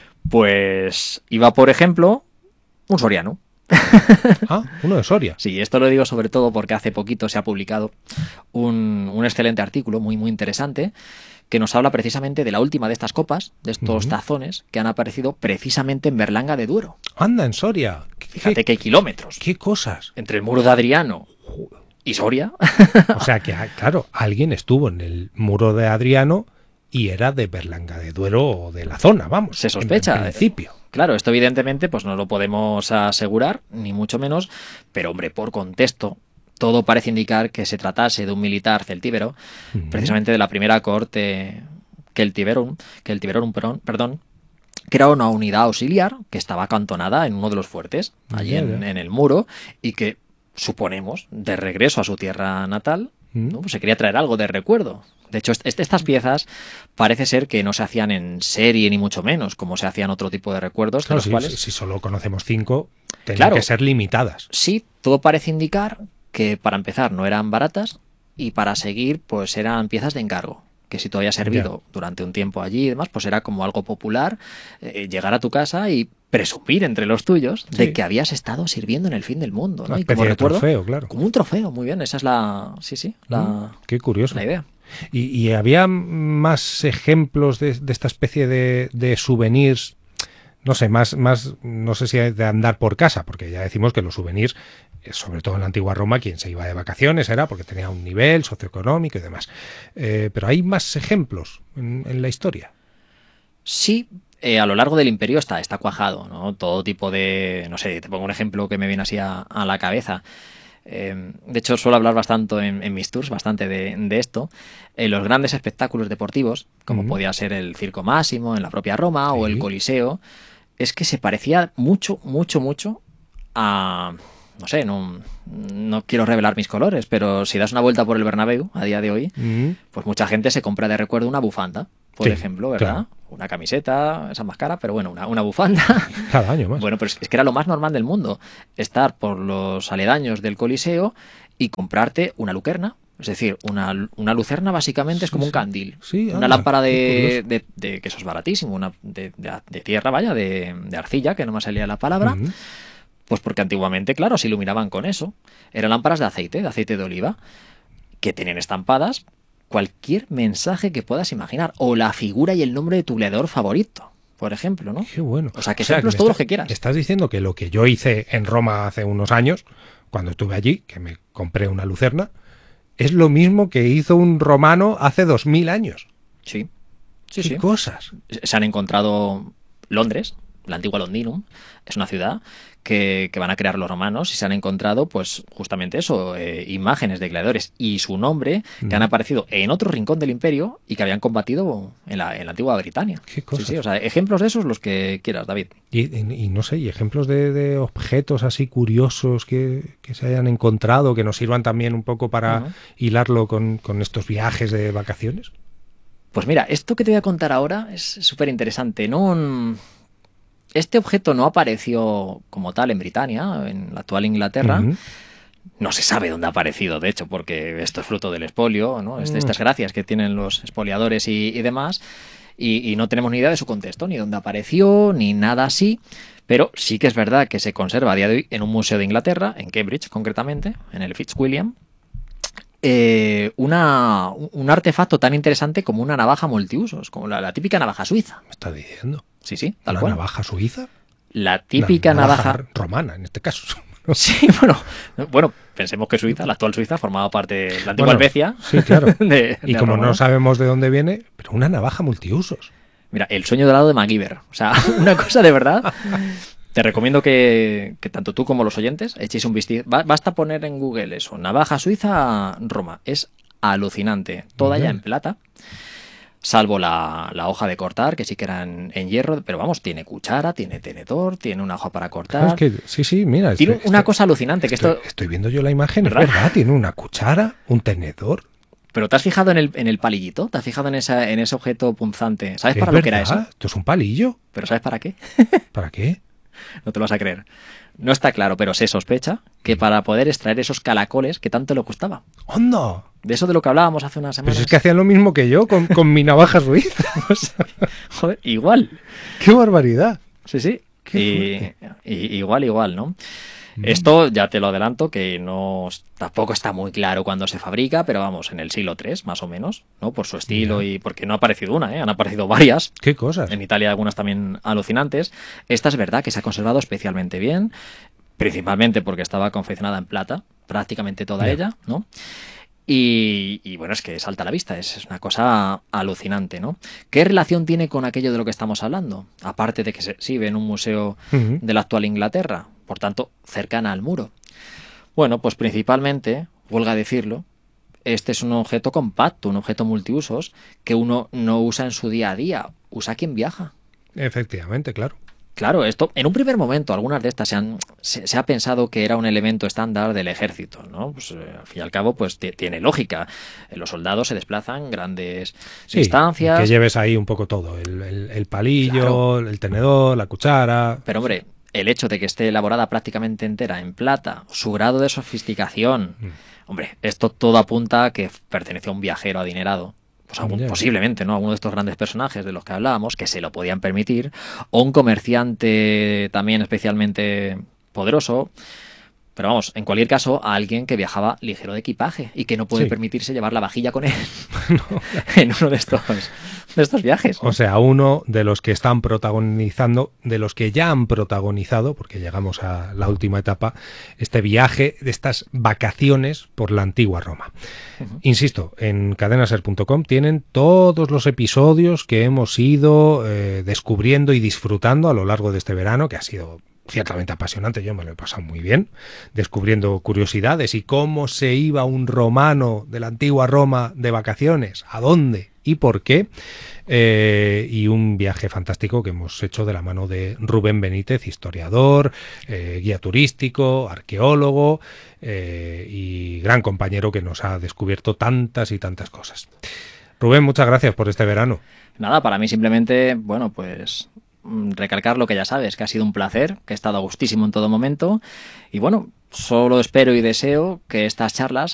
Pues iba, por ejemplo, un soriano. Ah, uno de Soria. Sí, esto lo digo sobre todo porque hace poquito se ha publicado un, un excelente artículo muy, muy interesante que nos habla precisamente de la última de estas copas, de estos uh-huh. tazones que han aparecido precisamente en Berlanga de Duero. Anda, en Soria. Fíjate que hay kilómetros. ¿Qué cosas? Entre el muro de Adriano y Soria. O sea que, claro, alguien estuvo en el muro de Adriano y era de Berlanga de Duero o de la zona, vamos. Se sospecha. En principio. Claro, esto evidentemente pues no lo podemos asegurar, ni mucho menos, pero hombre, por contexto, todo parece indicar que se tratase de un militar celtíbero, uh-huh. precisamente de la primera corte Celtiberum, Celtiberorum, perdón, que era una unidad auxiliar que estaba acantonada en uno de los fuertes, allí yeah, en, yeah. en el muro, y que suponemos, de regreso a su tierra natal, uh-huh. ¿no? Pues se quería traer algo de recuerdo. De hecho, est- estas piezas parece ser que no se hacían en serie ni mucho menos, como se hacían otro tipo de recuerdos. Claro, de los si, cuales... si solo conocemos cinco, tenían claro, que ser limitadas. Sí, todo parece indicar que para empezar no eran baratas y para seguir pues eran piezas de encargo, que si tú habías servido yeah. durante un tiempo allí y demás, pues era como algo popular eh, llegar a tu casa y presumir entre los tuyos sí. de que habías estado sirviendo en el fin del mundo, ¿no? Una y como de recuerdo, trofeo, claro. Como un trofeo, muy bien, esa es la, sí, sí, la, mm, qué curioso. La idea. Y, y había más ejemplos de, de esta especie de, de souvenirs, no sé, más, más, no sé si de andar por casa, porque ya decimos que los souvenirs, sobre todo en la antigua Roma, quien se iba de vacaciones era porque tenía un nivel socioeconómico y demás. Eh, pero hay más ejemplos en, en la historia. Sí, eh, a lo largo del imperio está, está cuajado, ¿no? Todo tipo de, no sé, te pongo un ejemplo que me viene así a, a la cabeza. Eh, de hecho, suelo hablar bastante en, en mis tours, bastante de, de esto. En los grandes espectáculos deportivos, como mm. podía ser el Circo Máximo en la propia Roma sí. o el Coliseo, es que se parecía mucho, mucho, mucho a... No sé, no, no quiero revelar mis colores, pero si das una vuelta por el Bernabéu a día de hoy, mm. pues mucha gente se compra de recuerdo una bufanda, por sí, ejemplo, ¿verdad? Claro. Una camiseta, esa más cara, pero bueno, una, una bufanda. Cada año más. Bueno, pero es, es que era lo más normal del mundo, estar por los aledaños del Coliseo y comprarte una lucerna. Es decir, una, una lucerna básicamente es como sí, un candil. Sí, una anda, lámpara de, de, de, de, que eso es baratísimo, una de, de, de tierra, vaya, de, de arcilla, que no me salía la palabra. Mm. Pues porque antiguamente, claro, se iluminaban con eso. Eran lámparas de aceite, de aceite de oliva, que tenían estampadas cualquier mensaje que puedas imaginar, o la figura y el nombre de tu gladiador favorito, por ejemplo, ¿no? Qué bueno. O sea, que O sea, ejemplos que me todos está- los que quieras. Estás diciendo que lo que yo hice en Roma hace unos años, cuando estuve allí, que me compré una lucerna, es lo mismo que hizo un romano hace dos mil años. Sí. Sí, ¿Qué sí. cosas? Se han encontrado Londres, la antigua Londinum, es una ciudad que, que van a crear los romanos y se han encontrado, pues, justamente eso, eh, imágenes de gladiadores y su nombre que Mm. han aparecido en otro rincón del imperio y que habían combatido en la, en la antigua Britania. ¿Qué cosas? Sí, sí, o sea, ejemplos de esos los que quieras, David. Y, y- y no sé, y ejemplos de, de objetos así curiosos que, que se hayan encontrado, que nos sirvan también un poco para Ujú. hilarlo con, con estos viajes de vacaciones. Pues mira, esto que te voy a contar ahora es súper interesante, ¿no? Mm, Este objeto no apareció como tal en Britania, en la actual Inglaterra. Ujú. No se sabe dónde ha aparecido, de hecho, porque esto es fruto del expolio, ¿no? Este- Mm. Estas gracias que tienen los expoliadores y, y demás. Y, y no tenemos ni idea de su contexto, ni dónde apareció, ni nada así. Pero sí que es verdad que se conserva a día de hoy en un museo de Inglaterra, en Cambridge concretamente, en el Fitzwilliam, eh, una, un artefacto tan interesante como una navaja multiusos, como la, la típica navaja suiza. ¿Me estás diciendo? Sí, sí, tal ¿Una cual. navaja suiza? La típica Una navaja... romana, en este caso. Sí, bueno, bueno, pensemos que Suiza, la actual Suiza, formaba parte de la antigua Bueno, Helvecia. Sí, claro. de- y de como Roma, no sabemos de dónde viene, pero una navaja multiusos. Mira, el sueño dorado de MacGyver. O sea, una cosa de verdad. Te recomiendo que, que tanto tú como los oyentes echéis un vistazo. Ba- Basta poner en Google eso, navaja suiza Roma. Es alucinante. Toda ya Bien. en plata. Salvo la, la hoja de cortar, que sí que era en, en hierro. Pero vamos, tiene cuchara, tiene tenedor, tiene una hoja para cortar. Claro, es que, sí, sí, mira. Tiene estoy- una estoy- cosa alucinante. que estoy, esto estoy viendo yo la imagen, ¿Verdad? es verdad. Tiene una cuchara, un tenedor. Pero ¿te has fijado en el, en el palillito? ¿Te has fijado en, esa, en ese objeto punzante? ¿Sabes Es para lo que era verdad, eso? Esto es un palillo. ¿Pero sabes para qué? ¿Para qué? No te lo vas a creer. No está claro, pero se sospecha que para poder extraer esos caracoles que tanto le gustaba. ¡Onda! De eso de lo que hablábamos hace unas Pero semanas. si es que hacían lo mismo que yo con, con mi navaja suiza. Joder, igual. ¡Qué barbaridad! Sí, sí. Qué Y, y- igual, igual, ¿no? Esto ya te lo adelanto que no tampoco está muy claro cuándo se fabrica, pero vamos, en el siglo tres, más o menos, ¿no? Por su estilo y porque no ha aparecido una, ¿eh? Han aparecido varias. ¿Qué cosas? En Italia algunas también alucinantes. Esta es verdad que se ha conservado especialmente bien, principalmente porque estaba confeccionada en plata, prácticamente toda Ya. ella, ¿no? Y, y bueno, es que salta a la vista, es, es una cosa alucinante, ¿no? ¿Qué relación tiene con aquello de lo que estamos hablando? Aparte de que se exhibe en un museo Ujú. de la actual Inglaterra, por tanto, cercana al muro. Bueno, pues principalmente, huelga decirlo, este es un objeto compacto, un objeto multiusos que uno no usa en su día a día, usa quien viaja. Efectivamente, claro. Claro, esto, en un primer momento, algunas de estas se, han, se, se ha pensado que era un elemento estándar del ejército, ¿no? Pues eh, al fin y al cabo, pues t- tiene lógica. Eh, Los soldados se desplazan grandes Sí, distancias. que lleves ahí un poco todo. El, el- el palillo, Claro. el tenedor, la cuchara. Pero hombre, el hecho de que esté elaborada prácticamente entera en plata, su grado de sofisticación, Mm. hombre, esto todo apunta a que perteneció a un viajero adinerado. Pues algún- Ya. posiblemente, ¿no? Alguno de estos grandes personajes de los que hablábamos, que se lo podían permitir, o un comerciante también especialmente poderoso. Pero vamos, en cualquier caso, a alguien que viajaba ligero de equipaje y que no puede Sí. permitirse llevar la vajilla con él en uno de estos, de estos viajes. O sea, uno de los que están protagonizando, de los que ya han protagonizado, porque llegamos a la última etapa, este viaje de estas vacaciones por la antigua Roma. Ujú. Insisto, en cadenaser punto com tienen todos los episodios que hemos ido eh, descubriendo y disfrutando a lo largo de este verano, que ha sido ciertamente apasionante. Yo me lo he pasado muy bien, descubriendo curiosidades y cómo se iba un romano de la antigua Roma de vacaciones, a dónde y por qué. Eh, y un viaje fantástico que hemos hecho de la mano de Rubén Benítez, historiador, eh, guía turístico, arqueólogo eh, y gran compañero que nos ha descubierto tantas y tantas cosas. Rubén, muchas gracias por este verano. Nada, para mí simplemente, bueno, pues mm, recalcar lo que ya sabes, que ha sido un placer, que he estado a gustísimo en todo momento y bueno, solo espero y deseo que estas charlas